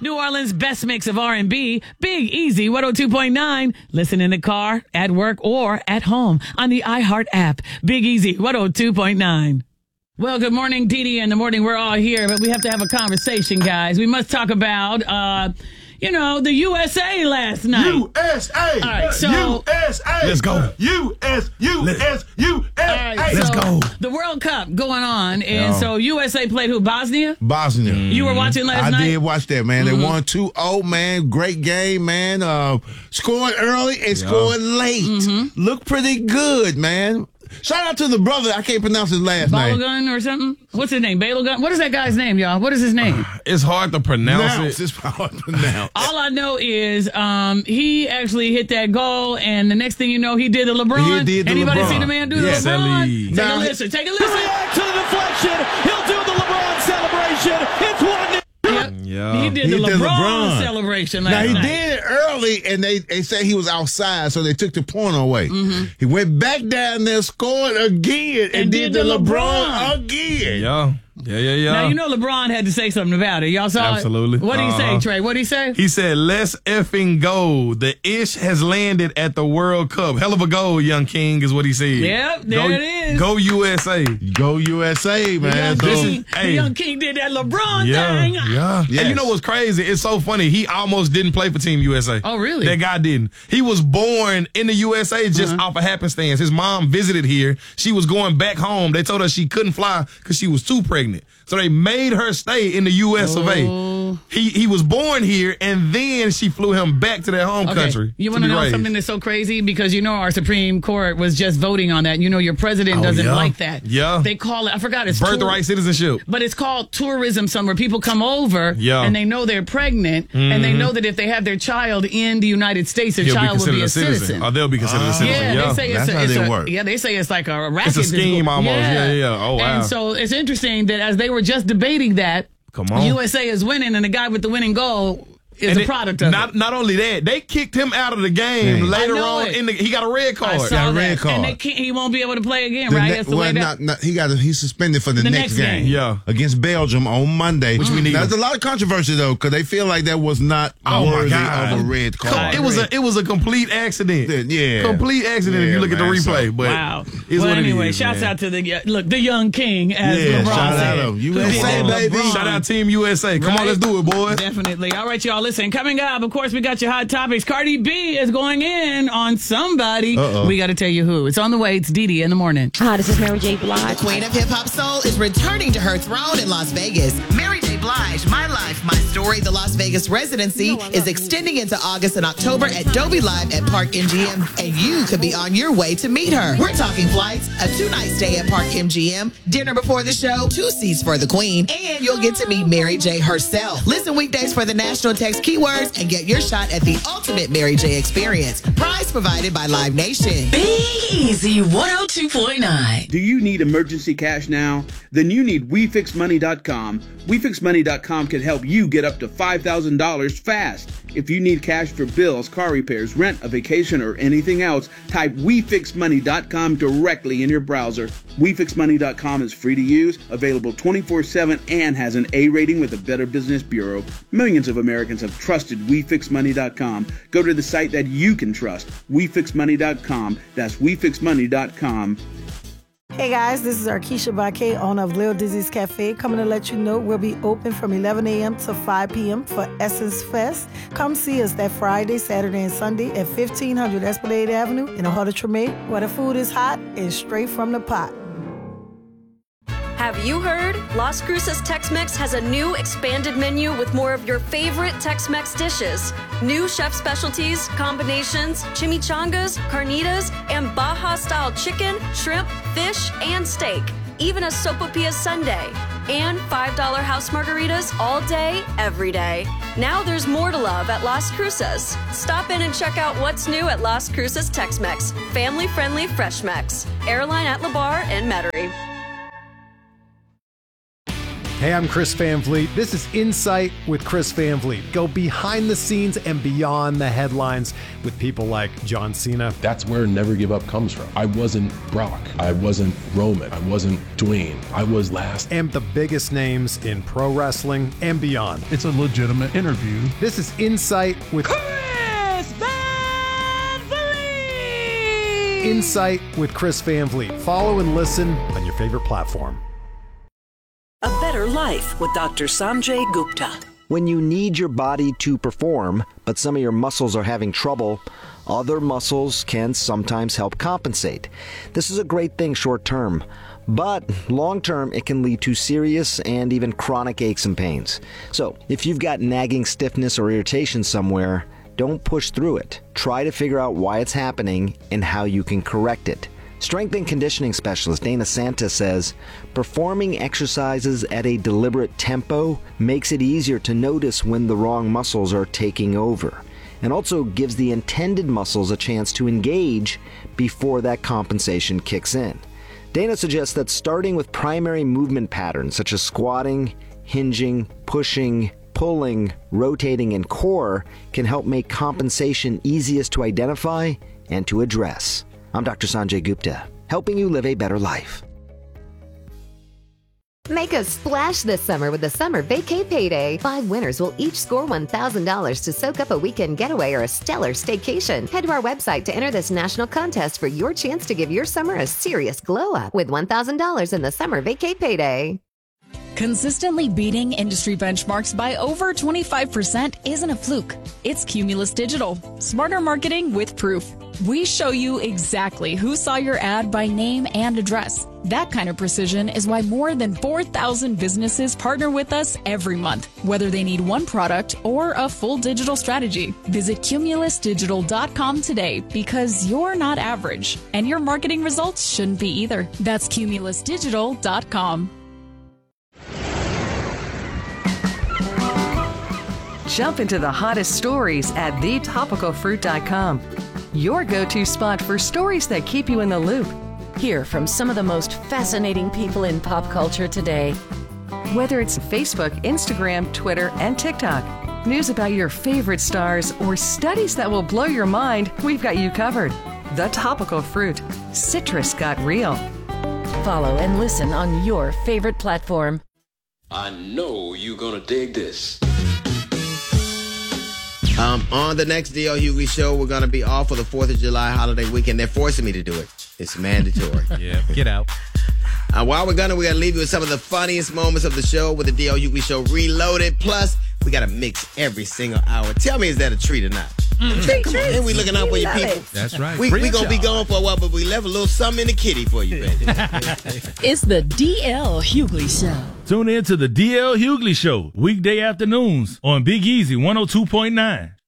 New Orleans' best mix of R&B, Big Easy 102.9. Listen in the car, at work, or at home on the iHeart app. Big Easy 102.9. Well, good morning, Dee Dee. In the morning, we're all here, but we have to have a conversation, guys. We must talk about, the USA last night. USA! All right, so USA! Let's go. USA! Let's go. The World Cup going on, and so USA played who? Bosnia? Bosnia. You were watching last night? I did watch that, man. They won 2-0, man. Great game, man. Scoring early and scoring late. Looked pretty good, man. Shout out to the brother. I can't pronounce his last name. Balogun or something? What's his name? Balogun? What is that guy's name, y'all? What is his name? It's hard to pronounce it. It's hard to pronounce. All I know is he actually hit that goal, and the next thing you know, he did the LeBron. He did the Anybody LeBron. see the man do Yes, the LeBron? Ellie. Take Now, a listen. Take a listen. React to the deflection. He'll do the LeBron celebration. It's 1-0. Yeah. He did He the did LeBron LeBron. celebration Now, last he night. did it early, and they say he was outside, so they took the point away. He went back down there, scored again, and did the LeBron again. Yeah. Now, you know LeBron had to say something about it. Y'all saw Absolutely. it? What did he say, Trey? What did he say? He said, let's effing go. The ish has landed at the World Cup. Hell of a goal, young king, is what he said. Yep, there it is. Go USA. Go USA, man. The Hey. young king did that LeBron Yeah, thing. yeah. Yes. And you know what's crazy? It's so funny. He almost didn't play for Team USA. Oh, really? That guy didn't. He was born in the USA just off of happenstance. His mom visited here. She was going back home. They told her she couldn't fly because she was too pregnant. So they made her stay in the U.S. of A. He was born here, and then she flew him back to their home country. You want to be know raised. something that's so crazy? Because you know our Supreme Court was just voting on that. You know your president doesn't yeah. like that. Yeah. They call it, I forgot, it's Birthright citizenship. But it's called tourism somewhere. People come over Yeah. and they know they're pregnant and they know that if they have their child in the United States, their He'll child will considered be a citizen. Or they'll be considered a citizen. Yeah, they say That's how they work. Yeah, they say it's like a racket. It's a scheme almost. Yeah. Oh, wow. And so it's interesting that as they were just debating that, Come on. USA is winning, and the guy with the winning goal is a product of it. Not only that, they kicked him out of the game later I know on. it. He got a red I card. saw a that. red card. And he won't be able to play again, right? That's the way that. He's suspended for the next game. Yeah. Against Belgium on Monday. Which we need Now, him. there's a lot of controversy though, because they feel like that was not worthy of a red card. It was a complete accident. Yeah. Complete accident if Yeah, you look at the man, replay. so- But Wow. it's Well, what it anyway, is, shouts man. out to the young king, as LeBron shout said. out to him. Who USA, did that? baby. LeBron. Shout out Team USA. Come Right? on, let's do it, boys. Definitely. All right, y'all. Listen, coming up, of course, we got your hot topics. Cardi B is going in on somebody. Uh-oh. We got to tell you who. It's on the way. It's Dee Dee in the morning. Hi, this is Mary J. Blige. Queen of Hip Hop Soul is returning to her throne in Las Vegas. Mary J. Blige, My Life, My Story, the Las Vegas residency is extending into August and October at Dolby Live at Park MGM, and you could be on your way to meet her. We're talking flights, a 2-night stay at Park MGM, dinner before the show, 2 seats for the Queen, and you'll get to meet Mary J. herself. Listen weekdays for the national text keywords and get your shot at the ultimate Mary J. experience. Prize provided by Live Nation. Big Easy 102.9. Do you need emergency cash now? Then you need WeFixMoney.com. WeFixMoney.com can help you get up to $5,000 fast. If you need cash for bills, car repairs, rent, a vacation, or anything else, type WeFixMoney.com directly in your browser. WeFixMoney.com is free to use, available 24/7, and has an A rating with the Better Business Bureau. Millions of Americans have trusted WeFixMoney.com. Go to the site that you can trust. WeFixMoney.com. That's WeFixMoney.com. Hey guys, this is Arkisha Baque, owner of Lil Dizzy's Cafe, coming to let you know we'll be open from 11 a.m. to 5 p.m. for Essence Fest. Come see us that Friday, Saturday, and Sunday at 1500 Esplanade Avenue in the heart of Treme, where the food is hot and straight from the pot. Have you heard? Las Cruces Tex-Mex has a new expanded menu with more of your favorite Tex-Mex dishes. New chef specialties, combinations, chimichangas, carnitas, and Baja-style chicken, shrimp, fish, and steak. Even a sopapilla sundae. And $5 house margaritas all day, every day. Now there's more to love at Las Cruces. Stop in and check out what's new at Las Cruces Tex-Mex. Family-friendly Fresh Mex. Airline at La Bar and Metairie. Hey, I'm Chris Van Vliet. This is Insight with Chris Van Vliet. Go behind the scenes and beyond the headlines with people like John Cena. That's where Never Give Up comes from. I wasn't Brock. I wasn't Roman. I wasn't Dwayne. I was last. And the biggest names in pro wrestling and beyond. It's a legitimate interview. This is Insight with Chris Van Vliet. Insight with Chris Van Vliet. Follow and listen on your favorite platform. A Better Life with Dr. Sanjay Gupta. When you need your body to perform, but some of your muscles are having trouble, other muscles can sometimes help compensate. This is a great thing short term, but long term it can lead to serious and even chronic aches and pains. So if you've got nagging stiffness or irritation somewhere, don't push through it. Try to figure out why it's happening and how you can correct it. Strength and conditioning specialist Dana Santa says, performing exercises at a deliberate tempo makes it easier to notice when the wrong muscles are taking over, and also gives the intended muscles a chance to engage before that compensation kicks in. Dana suggests that starting with primary movement patterns such as squatting, hinging, pushing, pulling, rotating, and core can help make compensation easiest to identify and to address. I'm Dr. Sanjay Gupta, helping you live a better life. Make a splash this summer with the Summer Vacay Payday. 5 winners will each score $1,000 to soak up a weekend getaway or a stellar staycation. Head to our website to enter this national contest for your chance to give your summer a serious glow up with $1,000 in the Summer Vacay Payday. Consistently beating industry benchmarks by over 25% isn't a fluke. It's Cumulus Digital. Smarter marketing with proof. We show you exactly who saw your ad by name and address. That kind of precision is why more than 4,000 businesses partner with us every month, whether they need one product or a full digital strategy. Visit cumulusdigital.com today because you're not average, and your marketing results shouldn't be either. That's cumulusdigital.com. Jump into the hottest stories at thetopicalfruit.com. Your go-to spot for stories that keep you in the loop. Hear from some of the most fascinating people in pop culture today. Whether it's Facebook, Instagram, Twitter, and TikTok, news about your favorite stars, or studies that will blow your mind, we've got you covered. The Topical Fruit. Citrus got real. Follow and listen on your favorite platform. I know you're gonna dig this. On the next D.L. Hughley show, we're going to be off for the 4th of July holiday weekend. They're forcing me to do it. It's mandatory. Yeah, get out. While we're going to leave you with some of the funniest moments of the show with the D.L. Hughley show reloaded. Plus, we got to mix every single hour. Tell me, is that a treat or not? Treat. And we looking out for your people. That's right. We going to be gone for a while, but we left a little something in the kitty for you, baby. It's the D.L. Hughley Show. Tune in to the D.L. Hughley Show, weekday afternoons on Big Easy 102.9.